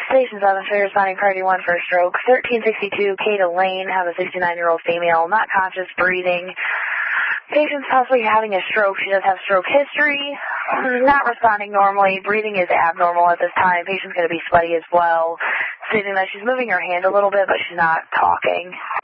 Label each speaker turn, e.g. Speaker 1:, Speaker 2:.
Speaker 1: Station 7, Fair responding priority 1 for a stroke. 1362, Kate Lane, have a 69-year-old female, not conscious, breathing. Patient's possibly having a stroke. She does have stroke history. Not responding normally. Breathing is abnormal at this time. Patient's going to be sweaty as well. Stating that she's moving her hand a little bit, but she's not talking.